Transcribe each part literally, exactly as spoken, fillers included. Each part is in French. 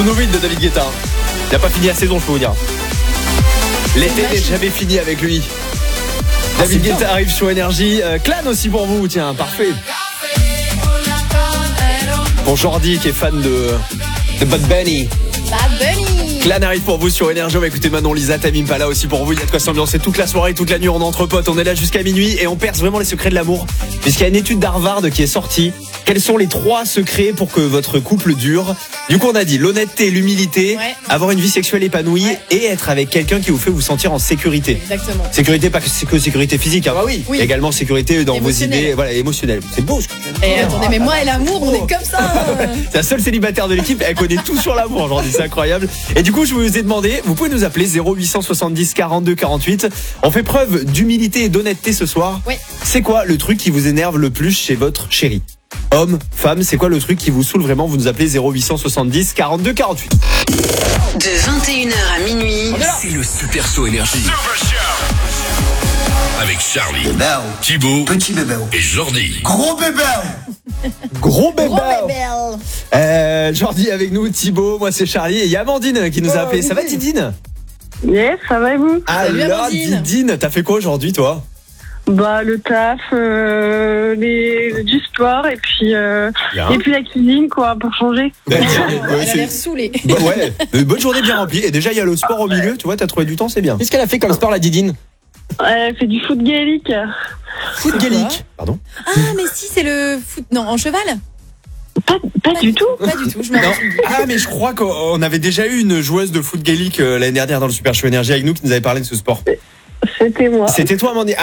Nouvelle de David Guetta. Il n'a pas fini la saison, je peux vous dire. L'été n'est jamais fini avec lui. Ah, David Guetta bien. Arrive sur Énergie. Euh, Clan aussi pour vous, tiens, parfait. Pour Jordi qui est fan de, de Bad Bunny. Bad Bunny. Clan arrive pour vous sur Énergie. On va écouter Manon, Lisa, Tamim Pala aussi pour vous. Il y a de quoi s'ambiancer toute la soirée, toute la nuit. On est entre potes, on est là jusqu'à minuit et on perce vraiment les secrets de l'amour. Puisqu'il y a une étude d'Harvard qui est sortie. Quels sont les trois secrets pour que votre couple dure? Du coup, on a dit l'honnêteté, l'humilité, ouais. avoir une vie sexuelle épanouie ouais. et être avec quelqu'un qui vous fait vous sentir en sécurité. Exactement. Sécurité, pas que sécurité physique, hein. Bah oui. oui. Également sécurité dans vos idées, voilà, émotionnelles. C'est beau ce que tu Et attendez, mais moi et l'amour, on est comme ça. C'est la seule célibataire de l'équipe, elle connaît tout sur l'amour aujourd'hui, c'est incroyable. Et du coup, je vous ai demandé, vous pouvez nous appeler zéro huit cent soixante-dix quarante-deux quarante-huit. On fait preuve d'humilité et d'honnêteté ce soir. Oui. C'est quoi le truc qui vous énerve le plus chez votre chéri? Homme, femme, c'est quoi le truc qui vous saoule vraiment? Vous nous appelez zéro huit cent soixante-dix quarante-deux quarante-huit. De vingt et une heures à minuit, c'est le Super Show Énergie. Avec Charlie, Thibaut, petit bébé et Jordi. Gros bébé. Gros bébé. Gros bébé. Euh, Jordi avec nous, Thibaut, moi c'est Charlie et il y a Amandine qui nous a appelé. Ça va Didine? Yes, ça va et vous? Alors Didine, t'as fait quoi aujourd'hui toi? Bah le taf, euh, les, du sport et puis euh, et puis la cuisine quoi pour changer. Ben, ouais, elle a l'air saoulée. Bah, ouais, une bonne journée bien remplie. Et déjà il y a le sport au milieu, tu vois, t'as trouvé du temps, c'est bien. Qu'est-ce qu'elle a fait comme sport la Didine? Elle fait du foot gaélique. Foot gaélique. Pardon? Ah mais si c'est le foot non en cheval. Pas, pas, pas du tout. Pas du tout. Je m'en ah mais je crois qu'on avait déjà eu une joueuse de foot gaélique euh, l'année dernière dans le Super Show Énergie avec nous qui nous avait parlé de ce sport. C'était moi. C'était toi, Amandine.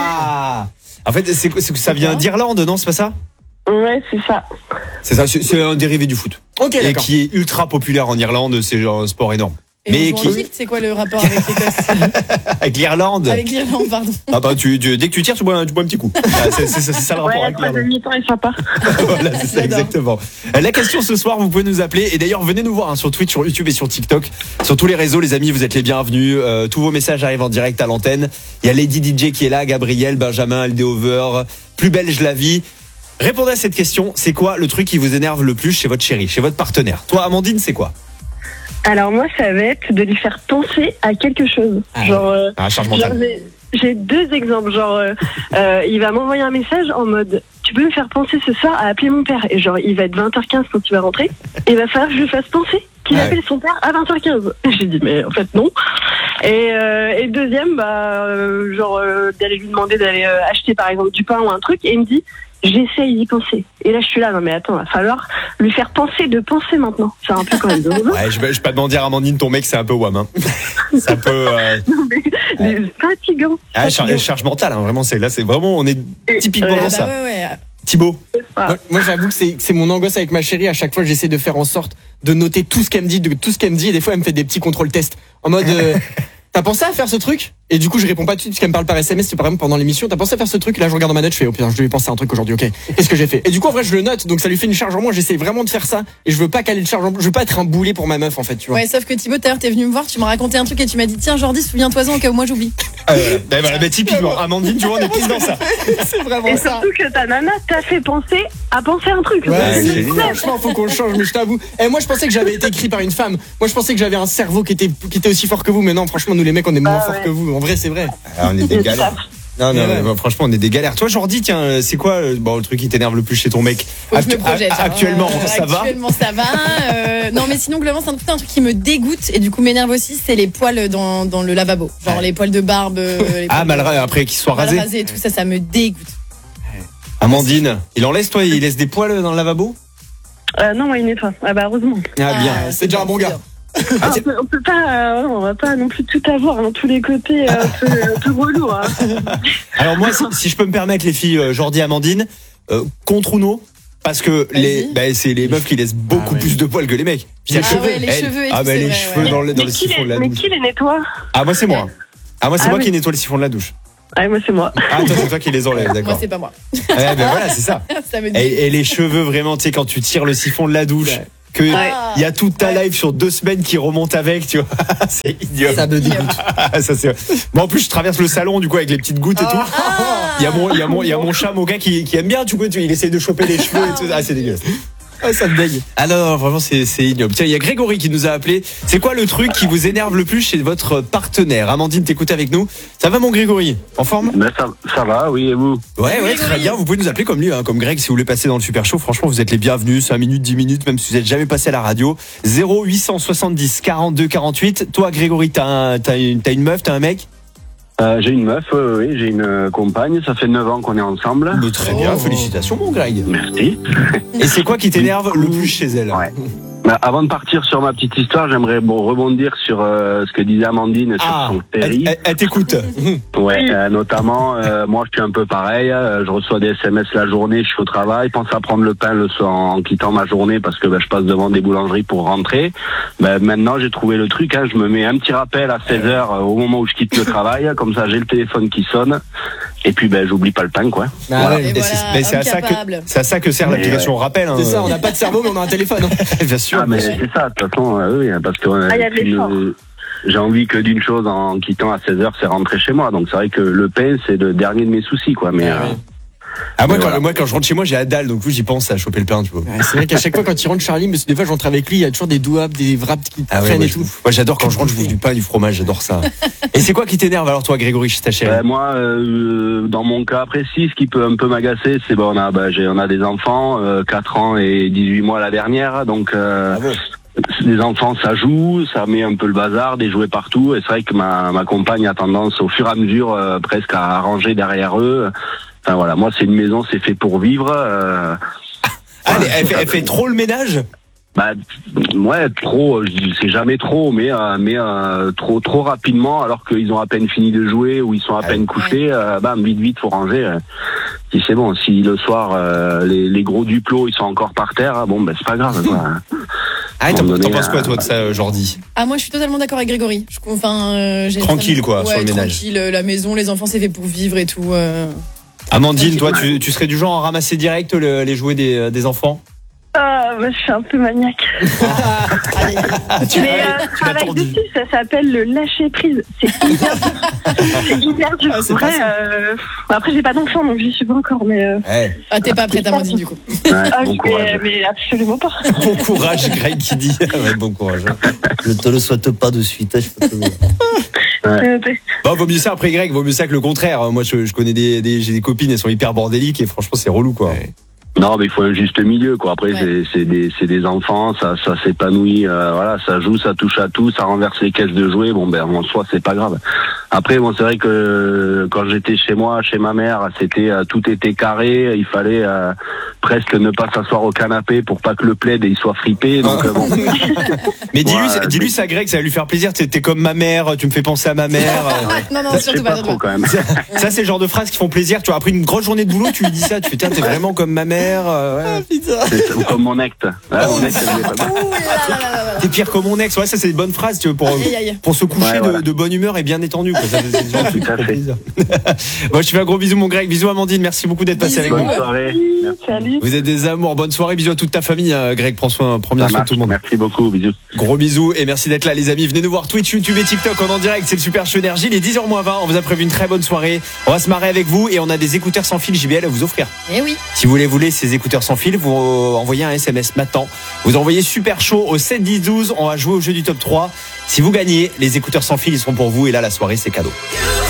Ah. En fait, c'est que ça vient d'Irlande, non? C'est pas ça? Ouais, c'est ça. C'est ça. C'est un dérivé du foot. Ok. Et qui est ultra populaire en Irlande. C'est genre un sport énorme. Et mais qui c'est quoi le rapport avec l'Écosse? Avec l'Irlande. Avec l'Irlande, pardon. Ah bah tu, tu dès que tu tires, tu bois un, tu bois un petit coup. Ah, c'est, c'est, c'est ça le rapport ouais, avec l'Irlande. Ouais, mi-temps est sympa. Voilà, c'est ça exactement. La question ce soir, vous pouvez nous appeler et d'ailleurs venez nous voir hein, sur Twitch, sur YouTube et sur TikTok, sur tous les réseaux, les amis, vous êtes les bienvenus. Euh, tous vos messages arrivent en direct à l'antenne. Il y a Lady D J qui est là, Gabriel, Benjamin, Aldeover, Plus belge la vie. Répondez à cette question. C'est quoi le truc qui vous énerve le plus chez votre chéri, chez votre partenaire? Toi, Amandine, c'est quoi? Alors moi, ça va être de lui faire penser à quelque chose. Ah, genre, euh, un charge mental. J'ai, j'ai deux exemples. Genre, euh, euh, il va m'envoyer un message en mode « Tu peux me faire penser ce soir à appeler mon père ?» Et genre, il va être vingt heures quinze quand il va rentrer. Et il va falloir que je lui fasse penser qu'il ah appelle ouais. son père à vingt heures quinze. J'ai dit « Mais en fait, non. » Et, euh, et deuxième, bah, euh, genre, euh, d'aller lui demander d'aller euh, acheter par exemple du pain ou un truc. Et il me dit « J'essaye d'y penser. » Et là, je suis là, non mais attends, il va falloir lui faire penser de penser maintenant. C'est un peu quand même drôle. Ouais, je vais, je vais pas demander à Amandine, ton mec, c'est un peu wham, hein. C'est un peu... Euh... Non mais, mais ouais. fatigant. Ah, charge, charge mentale, hein, vraiment, c'est, là, c'est vraiment, on est typiquement dans euh, ça. Bah ouais, ouais. Thibaut. Ah. Moi, moi, j'avoue que c'est, c'est mon angoisse avec ma chérie. À chaque fois, j'essaie de faire en sorte de noter tout ce qu'elle me dit, de tout ce qu'elle me dit. Et des fois, elle me fait des petits contrôles tests. En mode... Euh, T'as pensé à faire ce truc? Et du coup, je réponds pas tout de suite parce qu'elle me parle par S M S, c'est par exemple pendant l'émission. T'as pensé à faire ce truc? Là, je regarde dans ma note, je fais, oh putain, je devais penser à un truc aujourd'hui, ok. Qu'est-ce que j'ai fait? Et du coup, en vrai, je le note, donc ça lui fait une charge en moins. J'essaie vraiment de faire ça. Et je veux pas caler le charge en moins. Je veux pas être un boulet pour ma meuf, en fait, tu vois. Ouais, sauf que Thibaut, tout à l'heure, t'es venu me voir, tu m'as raconté un truc et tu m'as dit, tiens, Jordi, souviens-toi-en au cas où moi j'oublie. Euh, ben voilà, ben typiquement, Amandine, tu vois, on est plus dans ça. C'est vraiment et ça. Et surtout que ta nana t'a fait penser à penser un truc. Ouais, ouais, c'est franchement, faut qu'on le change, mais je t'avoue. Et moi, je pensais que j'avais été écrit par une femme. Moi, je pensais que j'avais un cerveau qui était, qui était aussi fort que vous, mais non, franchement, nous les mecs, on est moins ah, forts ouais. que vous. En vrai, c'est vrai. Ah, on est des galères. Non, non, ouais. bah, franchement, on est des galères. Toi, Jordi, tiens, c'est quoi bon, le truc qui t'énerve le plus chez ton mec? Actu- projette, a- Actuellement, euh, ça va Actuellement, ça va. Euh, non, mais sinon, globalement, c'est un truc, un truc qui me dégoûte et du coup m'énerve aussi, c'est les poils dans, dans le lavabo. Genre ouais. les poils de barbe. Les ah, mal de... après qu'ils soient rasés. rasés et tout ça, ça me dégoûte. Amandine, il en laisse, toi? Il laisse des poils dans le lavabo? Euh, non, moi, il nettoie. Ah, bah, heureusement. Ah, bien. Ah, c'est déjà un bon gars. Ah, on, peut, on peut pas, euh, on va pas non plus tout avoir, hein, tous les côtés euh, un peu, un peu relou. Hein. Alors moi, si, si je peux me permettre, les filles, euh, Jordi, Amandine, euh, contre ou non? Parce que les, bah, c'est les meufs qui laissent beaucoup ah ouais. plus de poils que les mecs. Ah les cheveux, ouais, les elle, cheveux et ah tout, bah les vrai, cheveux ouais. dans le, dans mais le qui siphon les, de la mais douche. qui les nettoie? Ah moi c'est moi. Ah moi c'est ah, moi oui. qui nettoie le siphon de la douche. Ah moi c'est moi. Ah toi c'est toi qui les enlèves, d'accord. Moi c'est pas moi. Eh ben voilà c'est ça. ça me et, et les cheveux vraiment, tu sais quand tu tires le siphon de la douche. Ouais. Que il ouais. y a toute ta ouais. live sur deux semaines qui remonte avec, tu vois. C'est idiot. Ça me dégoûte. Ça, c'est... Bon, en plus, je traverse le salon, du coup, avec les petites gouttes et tout. Il y a mon, il y a mon, il y a mon chat, mon gars, qui, qui aime bien, tu vois, il essaye de choper les cheveux et tout. Ah, c'est dégueulasse. Ah, ça me baigne. Ah non, non, vraiment, c'est, c'est ignoble. Tiens, il y a Grégory qui nous a appelé. C'est quoi le truc qui vous énerve le plus chez votre partenaire? Amandine, t'écoutes avec nous. Ça va, mon Grégory? En forme? Ben ça, ça va, oui, et vous? Ouais, ouais, très bien. Vous pouvez nous appeler comme lui, hein, comme Greg, si vous voulez passer dans le Super Show. Franchement, vous êtes les bienvenus. cinq minutes, dix minutes, même si vous n'êtes jamais passé à la radio. zéro huit cent soixante-dix quarante-deux quarante-huit. Toi, Grégory, t'as, un, t'as, une, t'as une meuf, t'as un mec? Euh, j'ai une meuf, euh, oui, j'ai une euh, compagne, ça fait neuf ans qu'on est ensemble. Bah, très bien, Oh. félicitations, mon Greg. Merci. Et c'est quoi qui t'énerve le plus chez elle? Ouais. Bah, avant de partir sur ma petite histoire, j'aimerais bon, rebondir sur euh, ce que disait Amandine sur Ah, son elle, série. elle- elle t'écoute. Ouais, euh, notamment, euh, moi je suis un peu pareil, euh, je reçois des S M S la journée, je suis au travail, pense à prendre le pain le soir en quittant ma journée parce que bah, je passe devant des boulangeries pour rentrer. Bah, maintenant j'ai trouvé le truc, hein, je me mets un petit rappel à seize heures euh, au moment où je quitte le travail, comme ça j'ai le téléphone qui sonne, et puis ben j'oublie pas le pain quoi. Ah Voilà. ouais, Et Mais c'est, voilà, mais c'est à homme ça que, capable. c'est à ça que sert Mais l'application rappel. Hein. c'est ça, on n'a pas de cerveau, mais on a un téléphone. hein. Bien sûr. Ah mais c'est ça, de toute façon, euh, oui, parce que euh, Ah, il y a de une- l'effort. j'ai envie que d'une chose en quittant à seize heures, c'est rentrer chez moi. Donc c'est vrai que le pain, c'est le dernier de mes soucis, quoi. Mais Ouais, euh, ouais. Ah, moi, Mais quand, voilà. moi, quand je rentre chez moi, j'ai la dalle, donc j'y pense à choper le pain, tu vois. Ouais, c'est vrai qu'à chaque fois quand il rentre Charlie, mais des fois je rentre avec lui, il y a toujours des douables, des wraps qui Ah ouais, traînent moi, et je tout. bouffe. Moi, j'adore quand je rentre, je bouffe du pain et du fromage, j'adore ça. Et c'est quoi qui t'énerve alors, toi, Grégory, chez ta chérie? ben, moi, euh, dans mon cas précis, ce qui peut un peu m'agacer, c'est bon, on a, ben, j'ai, on a des enfants, euh, quatre ans et dix-huit mois la dernière, donc. Euh, Ah bon? Les enfants, ça joue, ça met un peu le bazar, des jouets partout. Et c'est vrai que ma, ma compagne a tendance, au fur et à mesure, euh, presque à ranger derrière eux. Enfin voilà, moi c'est une maison, c'est fait pour vivre. Euh, Ah, elle, elle fait, elle fait trop le ménage? bah ouais, trop, je dis, c'est jamais trop, mais euh, mais euh, trop trop rapidement, alors qu'ils ont à peine fini de jouer ou ils sont à Ah peine oui. couchés. Euh, bam, vite vite, faut ranger. Euh, si c'est bon, si le soir euh, les, les gros duplos ils sont encore par terre, hein, bon ben c'est pas grave. Quoi. Ah, t'en, À un moment t'en donné, penses quoi, euh, toi, de ça, Jordi? Ah, moi, je suis totalement d'accord avec Grégory. Je, enfin, euh, j'ai Tranquille, quoi, ouais, sur le ménage. Tranquille, euh, la maison, les enfants, c'est fait pour vivre et tout. euh. Amandine, toi, tu, tu serais du genre à ramasser direct le- les jouets des, des enfants? Ah, bah, je suis un peu maniaque. Allez. Tu Mais vas- euh, tu vas travail tordu. dessus, ça s'appelle le lâcher prise. C'est hyper dur. C'est hyper dur. Ah, c'est Vrai, pas ça. euh, après, j'ai pas d'enfant, donc j'y suis pas encore, mais. Euh, Ouais. Ah, t'es pas prête, Amandine, du coup. Ouais, ah, bon mais, courage. mais absolument pas. Bon courage, Greg qui dit. Ouais, bon courage. Je te le souhaite pas de suite. hein, je peux te le dire. Euh, Bon, vaut mieux ça après, Greg, vaut mieux ça que le contraire. Moi, je, je connais des, des, j'ai des copines, elles sont hyper bordéliques et franchement, c'est relou, quoi. Non, mais il faut un juste milieu, quoi. Après, Ouais. c'est, c'est des, c'est des enfants, ça, ça s'épanouit, euh, voilà, ça joue, ça touche à tout, ça renverse les caisses de jouets. Bon, ben, en soi, c'est pas grave. Après, bon, c'est vrai que euh, quand j'étais chez moi, chez ma mère, c'était, euh, tout était carré. Il fallait euh, presque ne pas s'asseoir au canapé pour pas que le plaid il soit fripé. Donc, euh, bon. Mais dis-lui, Ouais, dis-lui mais- ça, Greg, ça va lui faire plaisir. T'es, t'es comme ma mère, tu me fais penser à ma mère. Non, non, Je surtout sais pas. pas surtout trop pas. quand même. ça, ça, c'est le genre de phrases qui font plaisir. Tu vois, après une grosse journée de boulot, tu lui dis ça, tu fais, tiens, t'es vraiment comme ma mère. euh, ouais. C'est ça, ou comme mon acte. Ah, mon acte, elle est pas mal. Ouh là là là là là. T'es pire que mon ex. Ouais, ça, c'est une bonne phrase, tu vois, pour, Aïe, aïe. pour se coucher Ouais, de, voilà. de bonne humeur et bien détendu, quoi. Ça, c'est le genre de truc Tout à qui font fait. plaisir. Bon, je te fais un gros bisou, mon Greg. Bisous, Amandine. Merci beaucoup d'être passé avec Bisous. nous. Bonne soirée. Merci. Salut. Vous êtes des amours. Bonne soirée. Bisous à toute ta famille, euh, Greg. Prends soin, prends bien Ça soin de marche. tout le monde. Merci beaucoup. Bisous. Gros bisous et merci d'être là, les amis. Venez nous voir Twitch, YouTube et TikTok en, en direct. C'est le Super Show Énergie. Il est dix heures moins vingt. On vous a prévu une très bonne soirée. On va se marrer avec vous et on a des écouteurs sans fil J B L à vous offrir. Eh oui. Si vous voulez voler ces écouteurs sans fil, vous euh, envoyez un S M S maintenant. Vous envoyez Super Show au sept dix douze. On va jouer au jeu du top trois. Si vous gagnez, les écouteurs sans fil, ils seront pour vous. Et là, la soirée, c'est cadeau.